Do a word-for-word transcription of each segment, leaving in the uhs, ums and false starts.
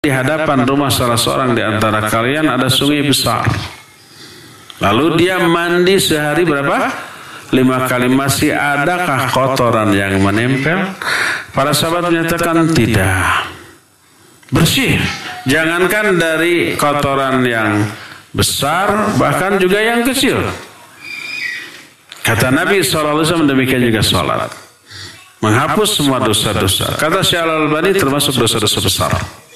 di hadapan rumah salah seorang di antara kalian ada sungai besar. Lalu dia mandi sehari berapa? Lima kali. Masih adakah kotoran yang menempel? Para sahabat menyatakan tidak. Bersih. Jangankan dari kotoran yang besar, bahkan juga yang kecil. Kata Nabi shallallahu alaihi wasallam demikian juga sholat. Menghapus semua dosa-dosa. Kata Syekh Al-Albani termasuk dosa-dosa besar.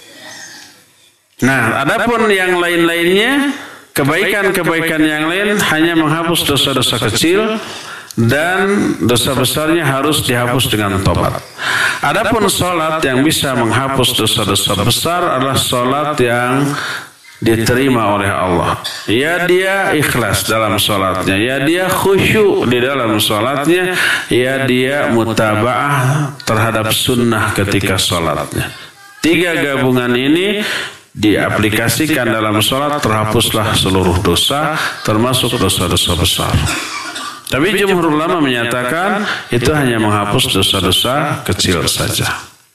Nah, adapun yang lain-lainnya, kebaikan-kebaikan yang lain hanya menghapus dosa-dosa kecil dan dosa besarnya harus dihapus dengan tobat. Adapun sholat yang bisa menghapus dosa-dosa besar adalah sholat yang diterima oleh Allah. Ya dia ikhlas dalam sholatnya, ya dia khusyuk di dalam sholatnya, ya dia mutaba'ah terhadap sunnah ketika sholatnya. Tiga gabungan ini diaplikasikan dalam sholat, terhapuslah seluruh dosa, termasuk dosa-dosa besar. Tapi jumhur ulama menyatakan itu hanya menghapus dosa-dosa kecil saja.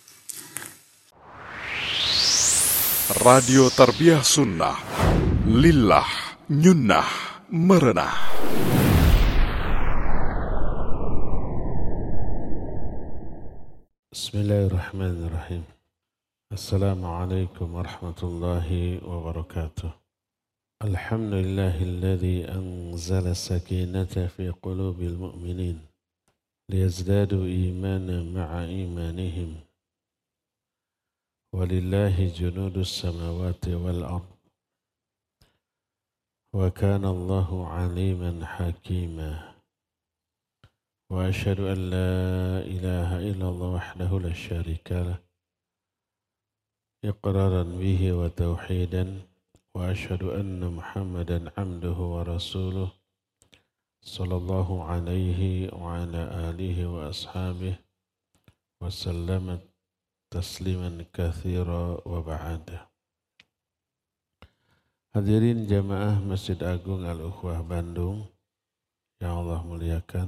Radio Tarbiyah Sunnah, Lillah, Nyunnah, Merenah. Bismillahirrahmanirrahim. Assalamualaikum warahmatullahi wabarakatuh. Alhamdulillahilladzi anzala sakinata fi qulubil mu'minin liyazdadu imanan ma'a imanihim. Walillahi junudus samawati wal ard. Wa kana Allahu aliman hakima. Wa asyhadu an la ilaha illallah wahdahu la syarika lah. إقرارا به وتوحيدا وأشهد أن محمدا عبده ورسوله صلى الله عليه وعلى آله وأصحابه وسلم تسليما كثيرا وبعد. Hadirin jamaah Masjid Agung Al-Ukhwah Bandung yang Allah muliakan,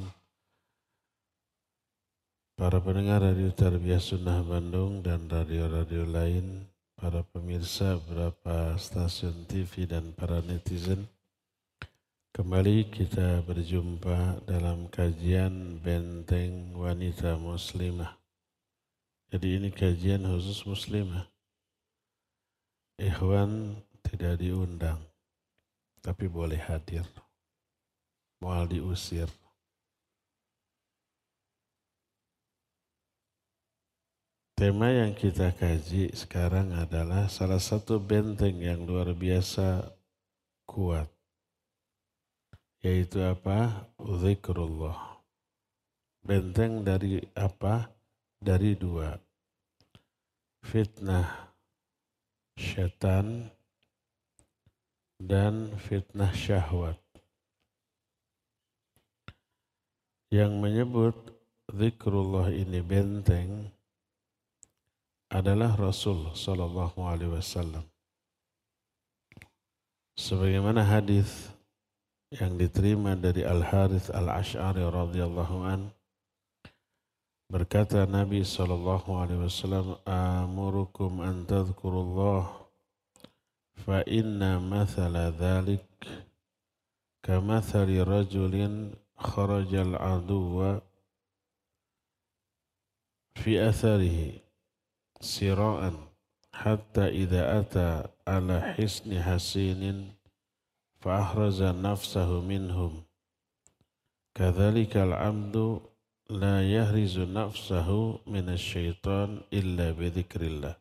para pendengar Radio Tarbiyah Sunnah Bandung dan radio-radio lain, para pemirsa beberapa stasiun T V dan para netizen, kembali kita berjumpa dalam kajian Benteng Wanita Muslimah. Jadi ini kajian khusus muslimah. Ikhwan tidak diundang, tapi boleh hadir. Moal diusir. Tema yang kita kaji sekarang adalah salah satu benteng yang luar biasa kuat. Yaitu apa? Zikrullah. Benteng dari apa? Dari dua. Fitnah syaitan dan fitnah syahwat. Yang menyebut zikrullah ini benteng adalah Rasul sallallahu alaihi wasallam. Sebagaimana hadis yang diterima dari Al-Harits Al-Asy'ari radhiyallahu an, berkata Nabi sallallahu alaihi wasallam, "Amurukum an tadhkurullah fa inna mathala dzalik kamathali rajulin kharajal aduwa fi atharihi siraan hatta idza ata ala hisni hasinin fa ahraza nafsahu minhum kadzalika al-'abdu la yahrizu nafsahu minasyaitan illa bidzikrillah."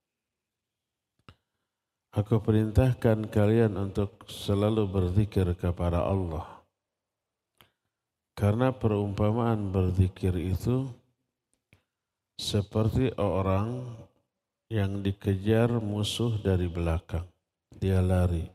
Aku perintahkan kalian untuk selalu berzikir kepada Allah, karena perumpamaan berzikir itu seperti orang yang dikejar musuh dari belakang. Dia lari.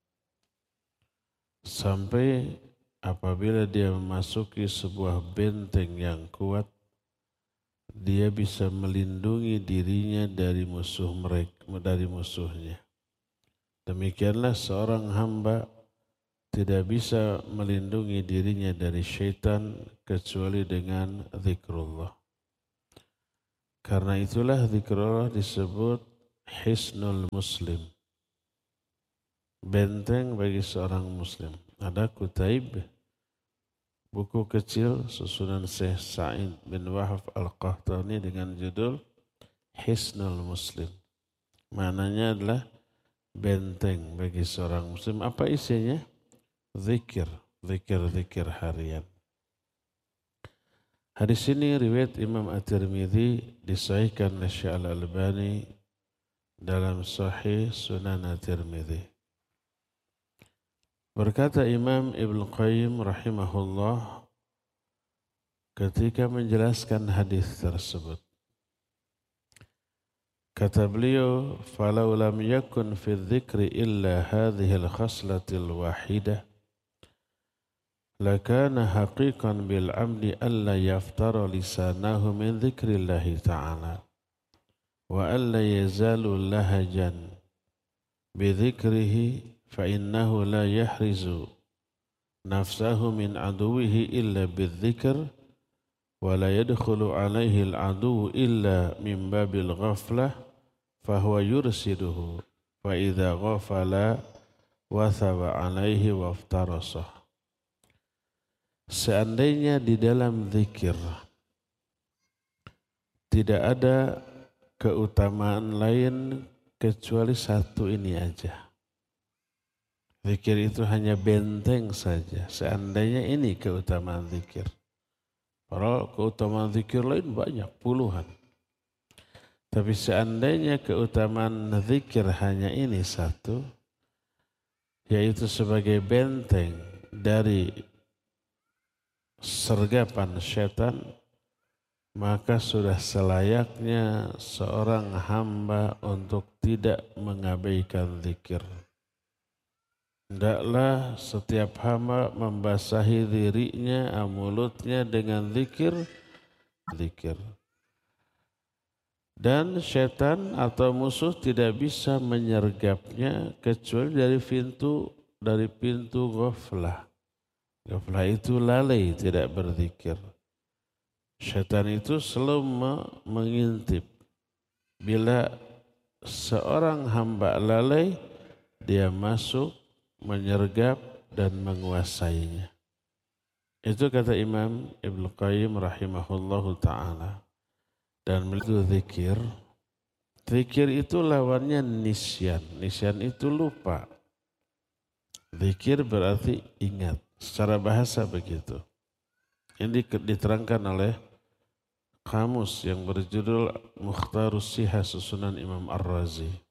Sampai apabila dia memasuki sebuah benteng yang kuat, dia bisa melindungi dirinya dari musuh mereka, dari musuhnya. Demikianlah seorang hamba tidak bisa melindungi dirinya dari syaitan kecuali dengan zikrullah. Karena itulah zikrullah disebut hisnul muslim, benteng bagi seorang muslim. Ada Kutaib, buku kecil susunan Syekh Sa'id bin Wahab Al-Qahtani dengan judul Hisnul Muslim. Maknanya adalah benteng bagi seorang muslim. Apa isinya? Zikir, zikir-zikir harian. Hadis ini riwayat Imam At-Tirmidzi, disahihkan oleh Syekh Al-Albani dalam Sahih Sunan At-Tirmidzi. Berkata Imam Ibnu Qayyim rahimahullah ketika menjelaskan hadis tersebut, kata beliau, "Falau lam yakun fi dzikri illa hadhihi al-khaslatil wahidah, lakana haqiqan bil 'amdi alla yaftara lisanahu min dzikrillahi ta'ala wa alla yazalu lahajan bi dzikrihi fa innahu la yahrizu nafsahu min aduwihi illa bidzikr wa la yadkhulu alaihi al-adu illa min babil ghaflah fa huwa yursiduhu fa idza ghafala wathaba alaihi waftarasah." Seandainya di dalam zikir tidak ada keutamaan lain kecuali satu ini aja. Zikir itu hanya benteng saja. Seandainya ini keutamaan zikir. Padahal keutamaan zikir lain banyak, puluhan. Tapi seandainya keutamaan zikir hanya ini satu, yaitu sebagai benteng dari sergapan syaitan, maka sudah selayaknya seorang hamba untuk tidak mengabaikan zikir. Hendaklah setiap hamba membasahi dirinya, mulutnya dengan zikir, zikir. Dan syaitan atau musuh tidak bisa menyergapnya kecuali dari pintu dari pintu ghaflah. Ghaflah itu lalai, tidak berzikir. Syaitan itu selalu mengintip. Bila seorang hamba lalai, dia masuk, menyergap dan menguasainya. Itu kata Imam Ibnu Qayyim rahimahullahu ta'ala. Dan itu zikir. Zikir itu lawannya nisyan. Nisyan itu lupa. Zikir berarti ingat. Secara bahasa begitu. Ini diterangkan oleh kamus yang berjudul Mukhtarus Sihah susunan Imam Ar-Razi.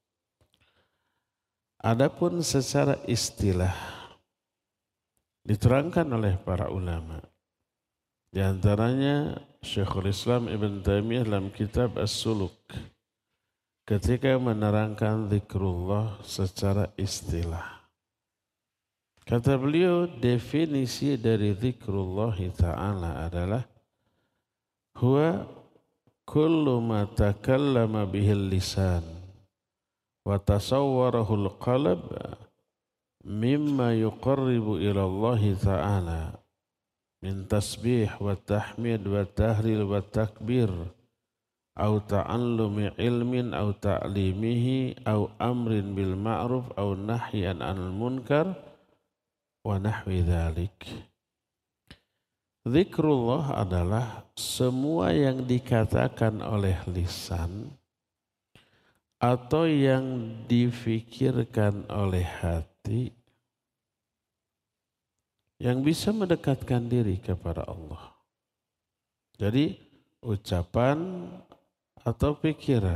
Adapun secara istilah diterangkan oleh para ulama. Di antaranya Syekhul Islam Ibn Taimiyah dalam kitab As-Suluk ketika menerangkan zikrullah secara istilah. Kata beliau, definisi dari zikrullah ta'ala adalah huwa kullu ma takallama bihil lisan wa tasawwarahul qalb mimma yuqarribu ila Allah ta'ala min tasbih wa tahmid wa tahlil wa takbir au ta'allumi ilmin au ta'limihi au amrin bil ma'ruf au nahyan 'anil munkar wa nahwi dzalik. Zikrullah adalah semua yang dikatakan oleh lisan atau yang difikirkan oleh hati yang bisa mendekatkan diri kepada Allah. Jadi ucapan atau pikiran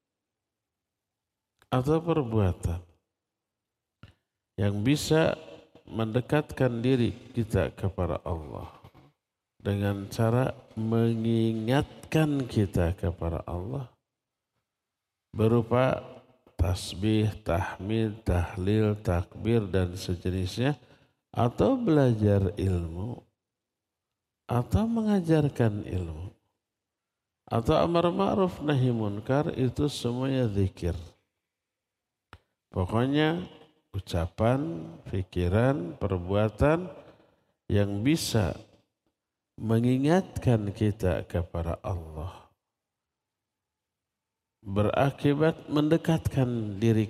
atau perbuatan yang bisa mendekatkan diri kita kepada Allah dengan cara mengingatkan kita kepada Allah berupa tasbih, tahmid, tahlil, takbir dan sejenisnya, atau belajar ilmu, atau mengajarkan ilmu, atau amar ma'ruf nahi munkar, itu semuanya zikir. Pokoknya ucapan, pikiran, perbuatan yang bisa mengingatkan kita kepada Allah, berakibat mendekatkan diri